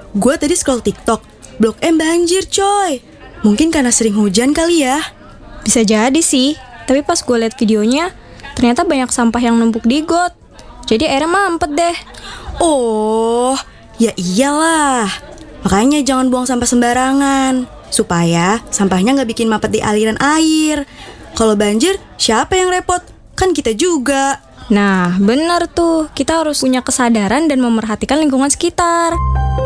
Gue tadi scroll TikTok, Blok M banjir coy. Mungkin karena sering hujan kali ya. Bisa jadi sih, tapi pas gue liat videonya, ternyata banyak sampah yang numpuk di got. Jadi airnya mampet deh. Oh, ya iyalah. Makanya jangan buang sampah sembarangan, supaya sampahnya nggak bikin mampet di aliran air. Kalau banjir, siapa yang repot? Kan kita juga. Nah, benar tuh. Kita harus punya kesadaran dan memerhatikan lingkungan sekitar.